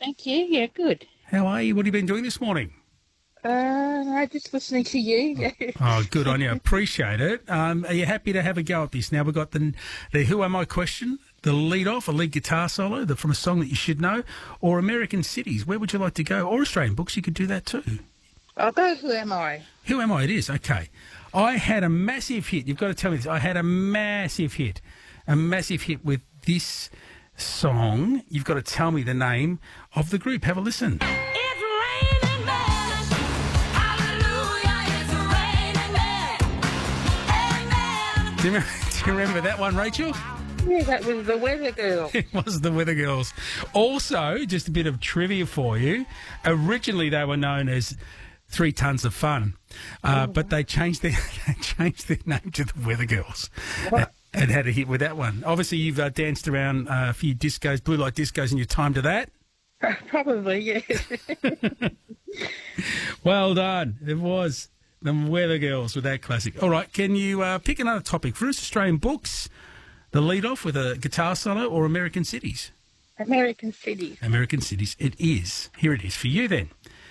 thank you. Yeah, good. How are you? What have you been doing this morning? No, just listening to you. Oh, good on you. Appreciate it. Are you happy to have a go at this? Now we've got the Who Am I question, the lead off, a lead guitar solo from a song that you should know, or American Cities. Where would you like to go? Or Australian books, you could do that too. I'll go Who Am I? Who Am I? It is, okay. I had a massive hit. You've got to tell me this. I had a massive hit with this song. You've got to tell me the name of the group. Have a listen. It's raining men. Hallelujah, it's raining men. Amen. Do you remember that one, Rachel? Yeah, that was the Weather Girl. It was the Weather Girls. Also, just a bit of trivia for you. Originally, they were known as 3 Tons of Fun, but they changed their name to the Weather Girls. And had a hit with that one. Obviously, you've danced around a few discos, blue light discos, in your time to that. Probably, yes. Well done. It was the Weather Girls with that classic. All right, can you pick another topic for us? Australian books, the lead off with a guitar solo, or American Cities? American Cities. American Cities, it is. Here it is for you then.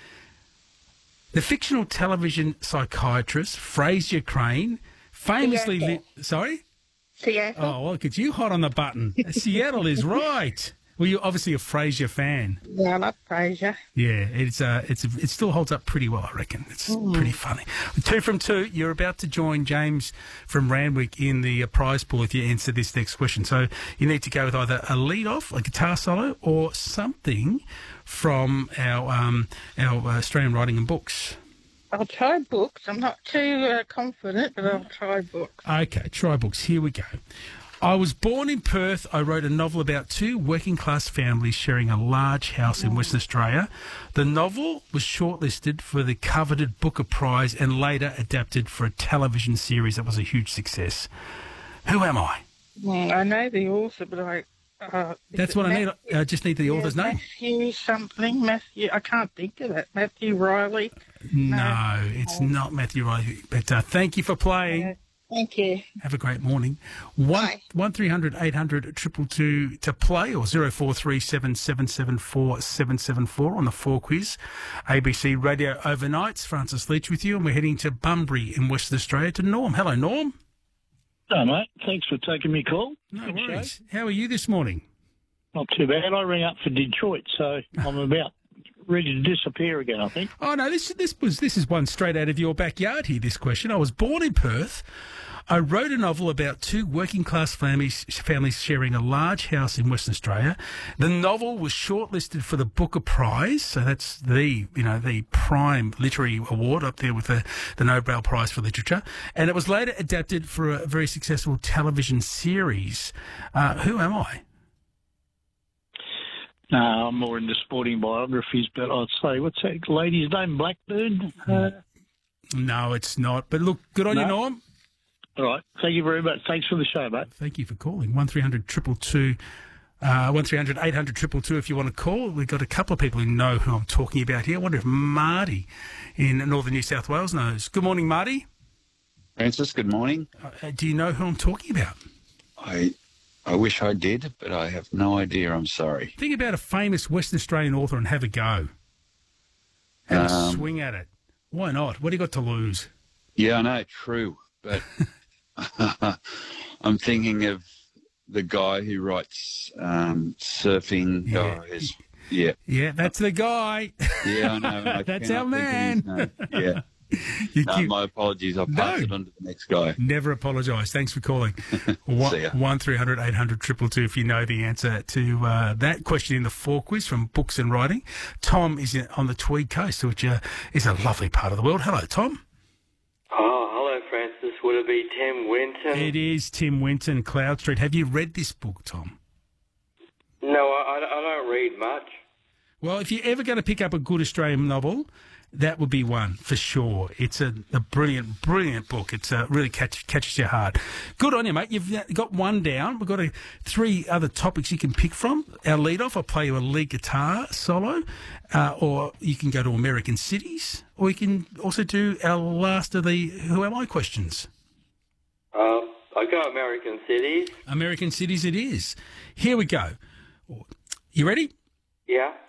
The fictional television psychiatrist Frasier Crane famously Sorry? Seattle. Oh, well, look at you hot on the button. Seattle is right. Well, you're obviously a Frasier fan. Yeah, I love Frasier. Yeah, it still holds up pretty well, I reckon. It's pretty funny. 2 from 2. You're about to join James from Randwick in the prize pool if you answer this next question. So you need to go with either a lead off, a guitar solo, or something from our Australian writing and books. I'll try books. I'm not too confident, but I'll try books. Okay, try books. Here we go. I was born in Perth. I wrote a novel about 2 working-class families sharing a large house in Western Australia. The novel was shortlisted for the coveted Booker Prize and later adapted for a television series that was a huge success. Who am I? I know the author, but That's what I need. I just need the author's name. Matthew something. Matthew. I can't think of it. Matthew Riley. No, it's not Matthew Riley. But thank you for playing. Thank you. Have a great morning. Bye. 1300 800 222 to play, or 0437 774 774 on the 4 quiz. ABC Radio Overnights. Francis Leach with you, and we're heading to Bunbury in Western Australia to Norm. Hello, Norm. Hello, mate. Thanks for taking me call. No Good worries. show. How are you this morning? Not too bad. I rang up for Detroit, so I'm about ready to disappear again, I think. Oh no, this is one straight out of your backyard here. This question. I was born in Perth. I wrote a novel about 2 working-class families sharing a large house in Western Australia. The novel was shortlisted for the Booker Prize, so that's the prime literary award up there with the Nobel Prize for Literature, and it was later adapted for a very successful television series. Who am I? No, I'm more into sporting biographies, but I'd say, what's that lady's name? Blackburn? No, it's not. But look, good on you, Norm. All right. Thank you very much. Thanks for the show, mate. Thank you for calling. 1300 222 1300 800 222 if you want to call. We've got a couple of people who know who I'm talking about here. I wonder if Marty in northern New South Wales knows. Good morning, Marty. Francis, good morning. Do you know who I'm talking about? I wish I did, but I have no idea. I'm sorry. Think about a famous Western Australian author and have a go. Have a swing at it. Why not? What do you got to lose? Yeah, I know, true. But I'm thinking of the guy who writes surfing. Yeah, that's the guy. Yeah, I know. That's our man. Yeah. My apologies. I'll pass it on to the next guy. Never apologise. Thanks for calling. See ya. 1300 800 222 if you know the answer to that question in the 4 quiz from Books and Writing. Tom is on the Tweed Coast, which is a lovely part of the world. Hello, Tom. Oh, hello, Francis. Would it be Tim Winton? It is Tim Winton, Cloud Street. Have you read this book, Tom? No, I don't read much. Well, if you're ever going to pick up a good Australian novel, that would be one for sure. It's a brilliant, brilliant book. It's really catches your heart. Good on you, mate. You've got one down. We've got 3 other topics you can pick from. Our lead off, I'll play you a lead guitar solo, or you can go to American Cities, or you can also do our last of the Who Am I questions. I go American Cities. American Cities it is. Here we go. You ready? Yeah.